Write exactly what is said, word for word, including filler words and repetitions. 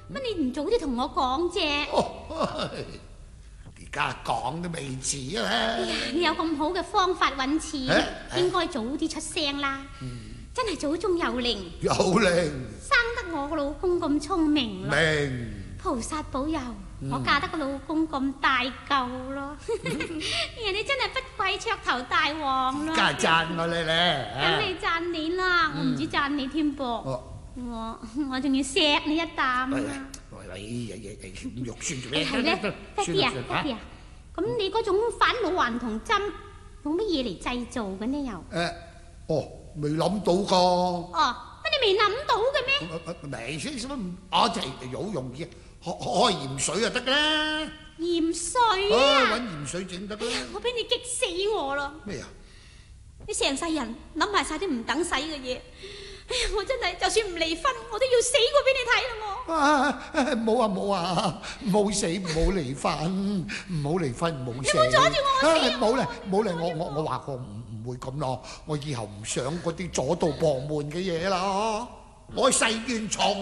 乜你唔早啲同我講啫？ 而家講都未遲啊！ 哎呀，你有咁好嘅方法揾錢，應該早啲出聲啦。真係祖宗有靈， 有靈， 生得我個老公咁聰明咯。 明， 菩薩保佑，我嫁得個老公咁大嚿咯。人哋真係不貴噱頭大王咯。 梗係讚我你咧， 梗係讚你啦，我唔止讚你添噃，我我仲要錫你一啖啊！ 喂，咁肉酸做咩？ 係咧，爹哋啊，爹哋啊，咁你嗰種返老還童針用乜嘢嚟製造嘅呢？又誒，哦，未諗到㗎。 哦，乜你未諗到嘅咩？ 未先什麼？我就係好容易，開開鹽水就得啦。 鹽水啊！ 揾鹽水整得啦。 我俾你激死我咯！ 咩啊？ 你成世人諗埋晒啲唔等使嘅嘢。哎呀！我真係就算唔離婚，我都要死過俾你睇啦！我啊，冇啊冇啊，冇死唔好離婚，唔好離婚唔好死。 你冇阻住我死！ 冇咧冇咧，我我我話過唔唔會咁咯，我以後唔想嗰啲左道旁門嘅嘢啦，我誓願從